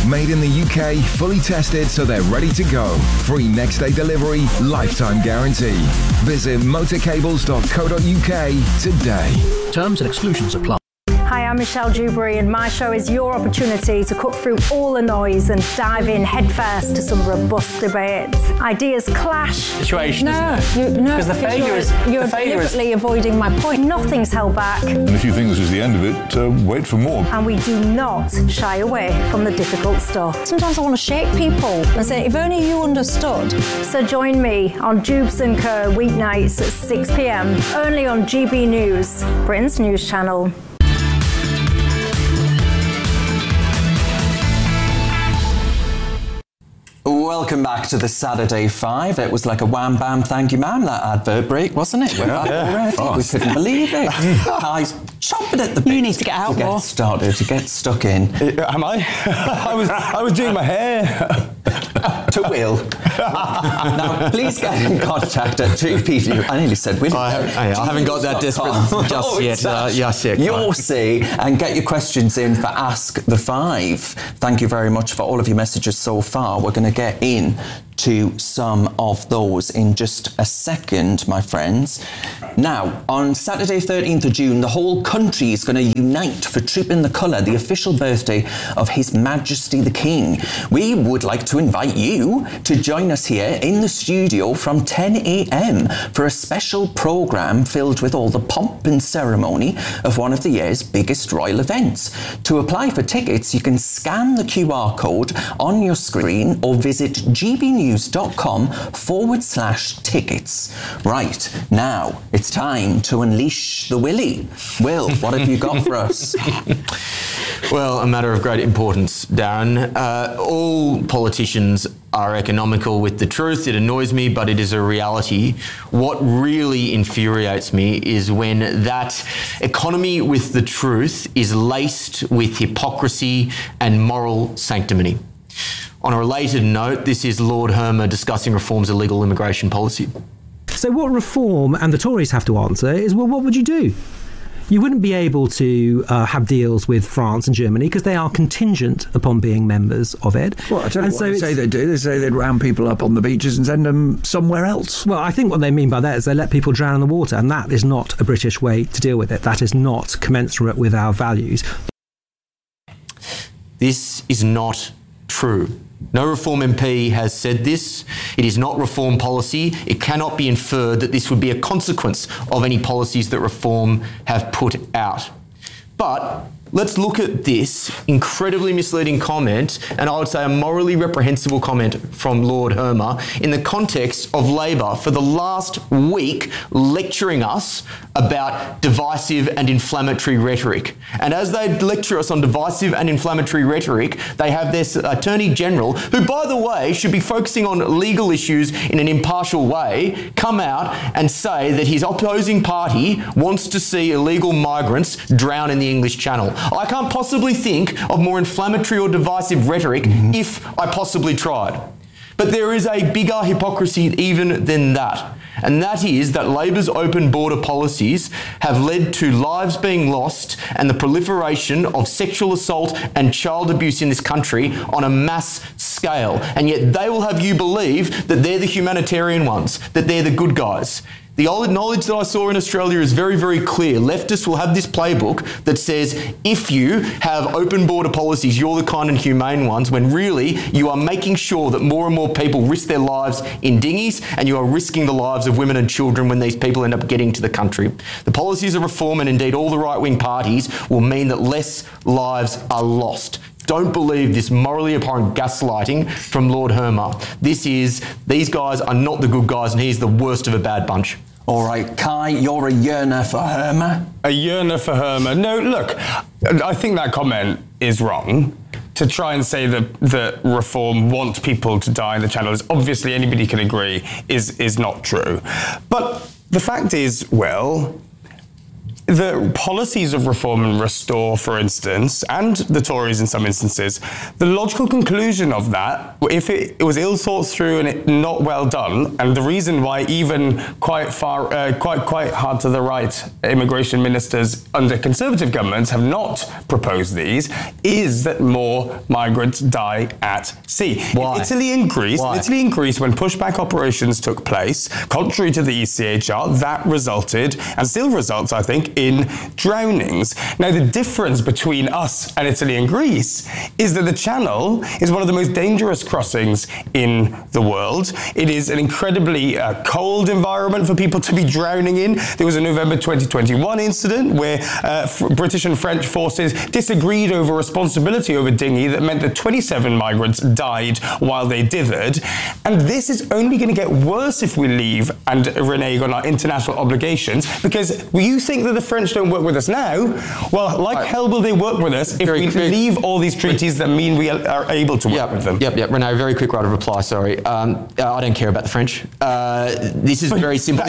Made in the UK, fully tested so they're ready to go. Free next day delivery, lifetime guarantee. Visit motorcables.co.uk today. Terms and exclusions apply. Hi, I'm Michelle Dewberry, and my show is your opportunity to cut through all the noise and dive in headfirst to some robust debates. Ideas clash. Situation. Because the failure is you're deliberately avoiding my point. Nothing's held back. And if you think this is the end of it, wait for more. And we do not shy away from the difficult stuff. Sometimes I want to shake people and say, if only you understood. So join me on Jubes & Co. weeknights at 6 p.m. only on GB News, Britain's news channel. Welcome back to the Saturday Five. It was like a wham bam thank you ma'am, that advert break, wasn't it? We're back already. We couldn't believe it. Guys chomping at the bit. You need to get out more. To get stuck in. Am I? I was doing my hair. To Will. Now, please get in contact at 2PD. I nearly said Will. I haven't got that desperate just yet. Yes, You'll see, and get your questions in for Ask the Five. Thank you very much for all of your messages so far. We're going to get in to some of those in just a second, my friends. Now, on Saturday 13th of June, the whole country is going to unite for Trooping the Colour, the official birthday of His Majesty the King. We would like to invite you to join us here in the studio from 10 a.m. for a special programme filled with all the pomp and ceremony of one of the year's biggest royal events. To apply for tickets, you can scan the QR code on your screen or visit gbnews.com/tickets. Right, now it's time to unleash the Willy. Will, what have you got for us? Well, a matter of great importance, Darren. All politicians are economical with the truth. It annoys me, but it is a reality. What really infuriates me is when that economy with the truth is laced with hypocrisy and moral sanctimony. On a related note, this is Lord Hermer discussing reforms of legal immigration policy. So what reform and the Tories have to answer is, well, what would you do? You wouldn't be able to have deals with France and Germany because they are contingent upon being members of it. Well, I tell you what they say they do. They say they'd round people up on the beaches and send them somewhere else. Well, I think what they mean by that is they let people drown in the water, and that is not a British way to deal with it. That is not commensurate with our values. This is not true. No Reform MP has said this. It is not Reform policy. It cannot be inferred that this would be a consequence of any policies that Reform have put out. But let's look at this incredibly misleading comment, and I would say a morally reprehensible comment from Lord Hermer in the context of Labor for the last week lecturing us about divisive and inflammatory rhetoric. And as they lecture us on divisive and inflammatory rhetoric, they have their Attorney General, who, by the way, should be focusing on legal issues in an impartial way, come out and say that his opposing party wants to see illegal migrants drown in the English Channel. I can't possibly think of more inflammatory or divisive rhetoric if I possibly tried. But there is a bigger hypocrisy even than that. And that is that Labor's open border policies have led to lives being lost and the proliferation of sexual assault and child abuse in this country on a mass scale. And yet they will have you believe that they're the humanitarian ones, that they're the good guys. The old knowledge that I saw in Australia is very, very clear. Leftists will have this playbook that says if you have open border policies, you're the kind and humane ones, when really you are making sure that more and more people risk their lives in dinghies, and you are risking the lives of women and children when these people end up getting to the country. The policies of Reform, and indeed all the right-wing parties, will mean that less lives are lost. Don't believe this morally abhorrent gaslighting from Lord Hermer. These guys are not the good guys, and he's the worst of a bad bunch. All right, Kai, you're a yearner for Hermer. A yearner for Hermer. No, look, I think that comment is wrong. To try and say that Reform want people to die in the Channel, as obviously anybody can agree, is not true. But the fact is, well, the policies of Reform and Restore, for instance, and the Tories in some instances, the logical conclusion of that, if it was ill thought through and it not well done, and the reason why even quite hard to the right immigration ministers under Conservative governments have not proposed these, is that more migrants die at sea. Why? In Italy and Greece, when pushback operations took place, contrary to the ECHR, that resulted, and still results, I think, in drownings. Now, the difference between us and Italy and Greece is that the Channel is one of the most dangerous crossings in the world. It is an incredibly cold environment for people to be drowning in. There was a November 2021 incident where British and French forces disagreed over responsibility over dinghy that meant that 27 migrants died while they dithered. And this is only going to get worse if we leave and renege on our international obligations, because you think that the French don't work with us now. Well, like hell will they work with us if we leave all these treaties that mean we are able to work with them. Yep. Renee, very quick right of reply, sorry. I don't care about the French. This is very simple.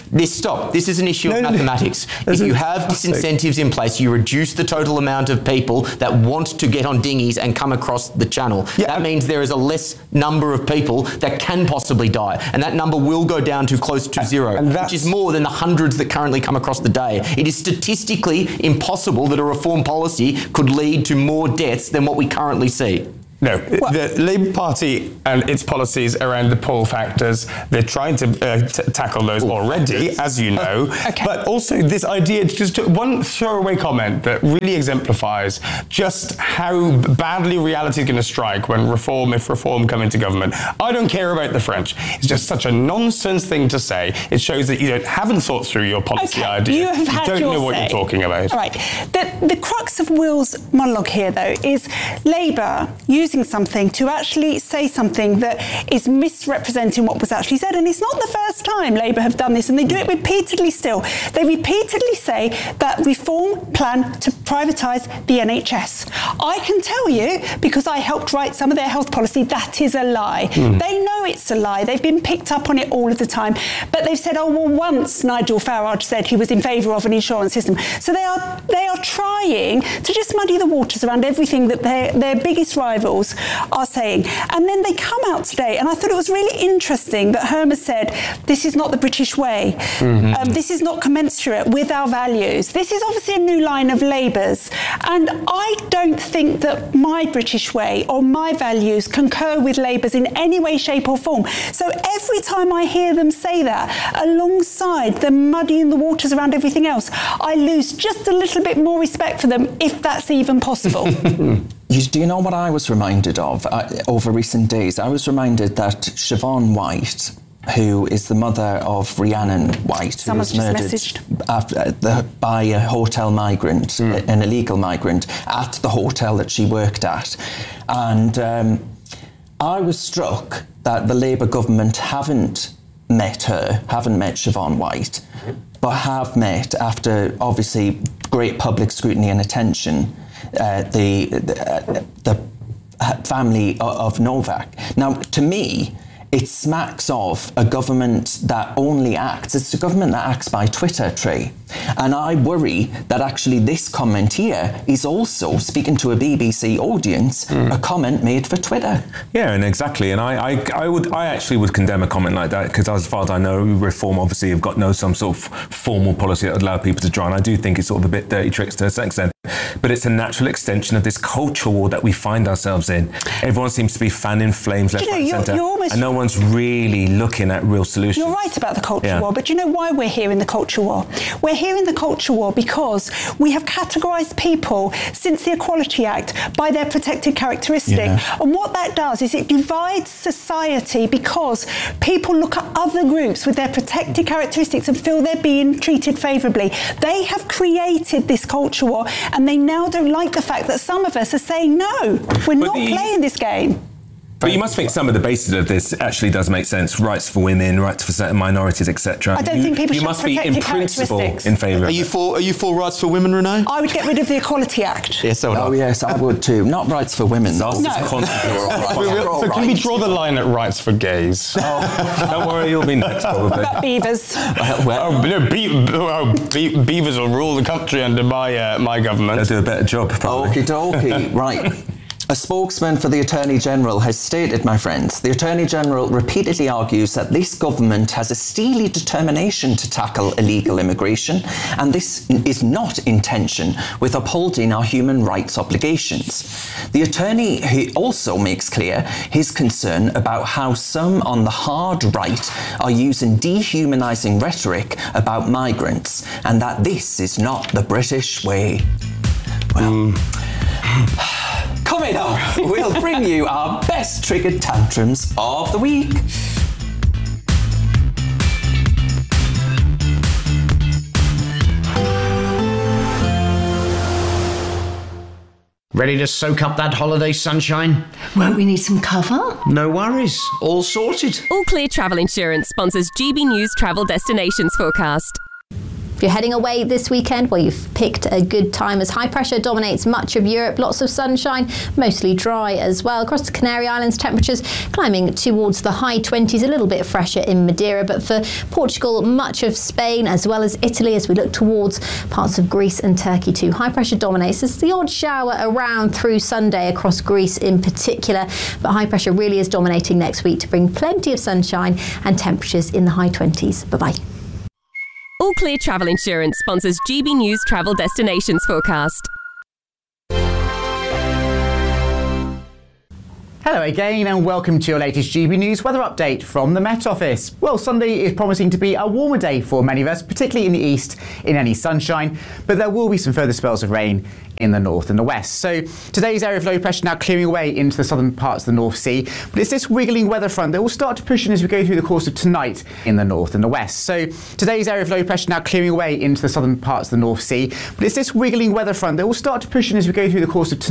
This is an issue of mathematics. If you have disincentives in place, you reduce the total amount of people that want to get on dinghies and come across the Channel. That means there is a less number of people that can possibly die, and that number will go down to close to zero, which is more than the hundreds that currently come across the day. It is statistically impossible that a reform policy could lead to more deaths than what we currently see. No, the Labour Party and its policies around the pull factors, they're trying to tackle those already, as you know. But also this idea, just one throwaway comment that really exemplifies just how badly reality is going to strike when if Reform come into government. I don't care about the French. It's just such a nonsense thing to say. It shows that you haven't thought through your policy idea. You have had don't your know what say. you're talking about. All right. The crux of Will's monologue here, though, is Labour using something to actually say something that is misrepresenting what was actually said. And it's not the first time Labour have done this, and they do it repeatedly still. They repeatedly say that Reform plan to privatise the NHS. I can tell you, because I helped write some of their health policy, that is a lie. They know it's a lie. They've been picked up on it all of the time. But they've said, oh, well, once Nigel Farage said he was in favour of an insurance system. So they are trying to just muddy the waters around everything that their biggest rivals are saying. And then they come out today, and I thought it was really interesting that Herma said, this is not the British way. This is not commensurate with our values. This is obviously a new line of Labour's. And I don't think that my British way or my values concur with Labour's in any way, shape or form. So every time I hear them say that, alongside them muddying the waters around everything else, I lose just a little bit more respect for them, if that's even possible. Do you know what I was reminded of over recent days? I was reminded that Siobhan White, who is the mother of Rhiannon White, who was murdered by a hotel migrant, an illegal migrant, at the hotel that she worked at. And I was struck that the Labour government haven't met Siobhan White, but have met, after obviously great public scrutiny and attention, the family of Novak. Now, to me, it smacks of a government that only acts. It's a government that acts by Twitter, Trey. And I worry that actually this comment here is also, speaking to a BBC audience, a comment made for Twitter. Yeah, and exactly. And I actually would condemn a comment like that, because as far as I know, Reform obviously have got no some sort of formal policy that would allow people to drown. I do think it's sort of a bit dirty tricks to a certain extent. But it's a natural extension of this culture war that we find ourselves in. Everyone seems to be fanning flames left, right, and centre, and no one's really looking at real solutions. You're right about the culture war, but do you know why we're here in the culture war? We're here in the culture war because we have categorised people since the Equality Act by their protected characteristic. And what that does is it divides society, because people look at other groups with their protected characteristics and feel they're being treated favourably. They have created this culture war, and they now don't like the fact that some of us are saying, no, we're not playing this game. But you must think some of the basis of this actually does make sense. Rights for women, rights for certain minorities, etc. I don't think people you should must be protect in your principle characteristics. in favour of Are it. you for rights for women, Renee? I would get rid of the Equality Act. Yes, so would I. Oh yes, I would too. Not rights for women. No. So can we draw the line at rights for gays? Don't worry, you'll be next probably. About beavers. Beavers will rule the country under my government. They'll do a better job, probably. Okie dokie, right. A spokesman for the Attorney General has stated, my friends, the Attorney General repeatedly argues that this government has a steely determination to tackle illegal immigration, and this is not in tension with upholding our human rights obligations. The Attorney also makes clear his concern about how some on the hard right are using dehumanising rhetoric about migrants, and that this is not the British way. Well... Coming up, we'll bring you our best triggered tantrums of the week. Ready to soak up that holiday sunshine? Won't we need some cover? No worries, all sorted. All Clear Travel Insurance sponsors GB News Travel Destinations Forecast. If you're heading away this weekend, well, you've picked a good time as high pressure dominates much of Europe. Lots of sunshine, mostly dry as well. Across the Canary Islands, temperatures climbing towards the high 20s, a little bit fresher in Madeira. But for Portugal, much of Spain, as well as Italy, as we look towards parts of Greece and Turkey too. High pressure dominates. There's the odd shower around through Sunday across Greece in particular. But high pressure really is dominating next week to bring plenty of sunshine and temperatures in the high 20s. Bye-bye. All Clear Travel Insurance sponsors GB News Travel Destinations Forecast. Hello again and welcome to your latest GB News weather update from the Met Office. Well, Sunday is promising to be a warmer day for many of us, particularly in the east in any sunshine, but there will be some further spells of rain in the north and the west. So today's area of low pressure now clearing away into the southern parts of the North Sea, but it's this wiggling weather front that will start to push in as we go through the course of tonight in the north and the west. So today's area of low pressure now clearing away into the southern parts of the North Sea, but it's this wiggling weather front that will start to push in as we go through the course of tonight.